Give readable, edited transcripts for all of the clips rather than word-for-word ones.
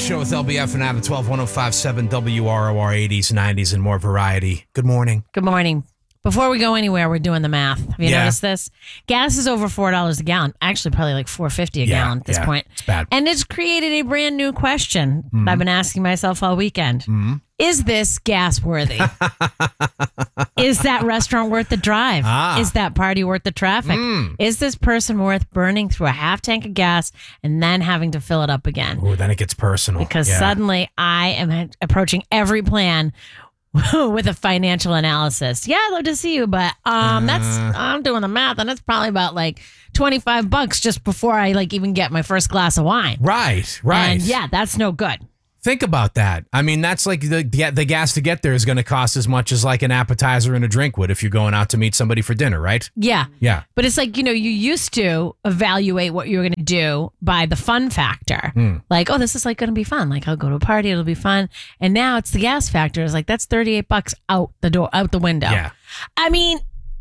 Show with LBF and Adam, 12-1057 WROR 80s, 90s, and more variety. Good morning. Good morning. Before we go anywhere, we're doing the math. Have you noticed this? Gas is over $4 a gallon. Actually, probably like $4.50 a gallon at this point. It's bad. And it's created a brand new question that I've been asking myself all weekend. Is this gas worthy? Is that restaurant worth the drive? Is that party worth the traffic? Is this person worth burning through a half tank of gas and then having to fill it up again? Oh, then it gets personal. Because suddenly I am approaching every plan with a financial analysis. Yeah, I'd love to see you, but I'm doing the math, and it's probably about like $25 just before I like even get my first glass of wine. Right. And yeah, that's no good. Think about that. I mean, that's like the gas to get there is going to cost as much as like an appetizer and a drink would if you're going out to meet somebody for dinner, right? Yeah. Yeah. But it's like, you used to evaluate what you were going to do by the fun factor. Like, oh, this is like going to be fun. Like, I'll go to a party, it'll be fun. And now it's the gas factor. It's like, that's $38 out the window. Yeah. I mean,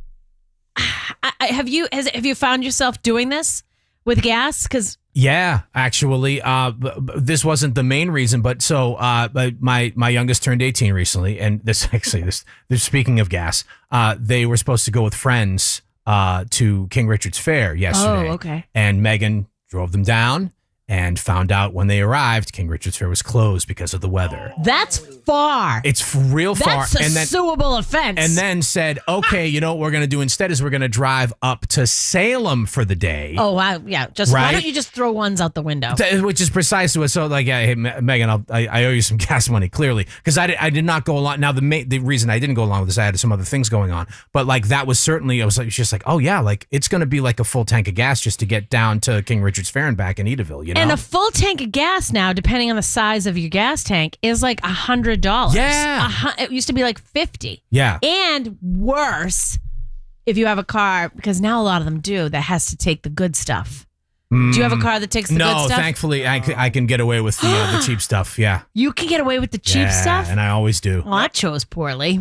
have you found yourself doing this with gas? Because yeah, actually, this wasn't the main reason, but so my youngest turned 18 recently, and this speaking of gas, they were supposed to go with friends to King Richard's Fair yesterday. Oh, okay. And Megan drove them down and found out when they arrived, King Richard's Fair was closed because of the weather. That's far. It's real far. That's a suable offense. And then said, okay, you know what we're going to do instead is we're going to drive up to Salem for the day. Oh, wow. Yeah. Why don't you just throw ones out the window? Which is precisely what. So, like, hey, Megan, I owe you some gas money, clearly, because I did not go along. Now, the reason I didn't go along with this, I had some other things going on. But, like, that was certainly, I was just like, oh, yeah, like, it's going to be like a full tank of gas just to get down to King Richard's Fair and back in Edaville, you know? And a full tank of gas now, depending on the size of your gas tank, is like $100. Yeah. It used to be like $50. Yeah. And worse, if you have a car, because now a lot of them do, that has to take the good stuff. Do you have a car that takes the good stuff? No, thankfully, I can get away with the cheap stuff, yeah. You can get away with the cheap stuff? And I always do. Well, I chose poorly.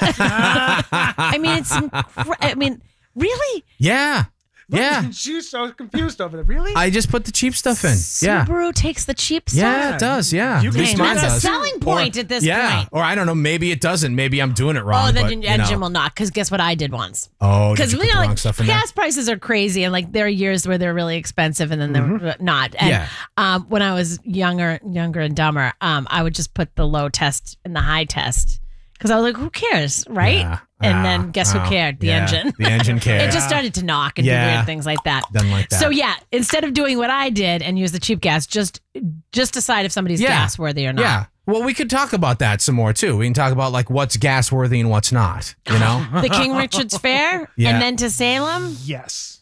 I mean, really? Yeah. Yeah. She's so confused over it. Really? I just put the cheap stuff in. Subaru takes the cheap stuff? Yeah, it does. Yeah. You can At least mine That's a does. selling point at this point. Or I don't know. Maybe it doesn't. Maybe I'm doing it wrong. Oh, then but, your engine will not. Because guess what I did once? Oh, did Because you put the wrong stuff in there? gas prices are crazy, and like there are years where they're really expensive, and then they're not. And when I was younger and dumber, I would just put the low test and the high test because I was like, who cares, right? Yeah. And then guess who cared? The engine. The engine cared. It just started to knock and do weird things like that. Done like that. So yeah, instead of doing what I did and use the cheap gas, just decide if somebody's gas worthy or not. Yeah. Well, we could talk about that some more too. We can talk about like what's gas worthy and what's not. You know, The King Richard's Fair and then to Salem. Yes.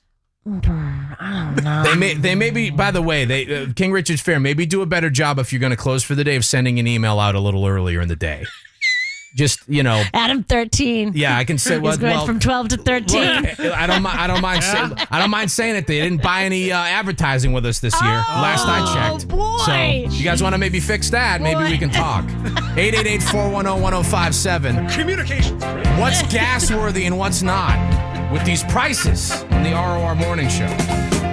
I don't know. they may be. By the way, King Richard's Fair maybe do a better job if you're going to close for the day of sending an email out a little earlier in the day. Just, Adam 13. Yeah, I can say He's going from 12 to 13. I don't mind saying it. They didn't buy any advertising with us this year. Last I checked. Boy. So you guys want to maybe fix that? Maybe we can talk. 888-410-1057. Communications. What's gas worthy and what's not with these prices on the ROR Morning Show?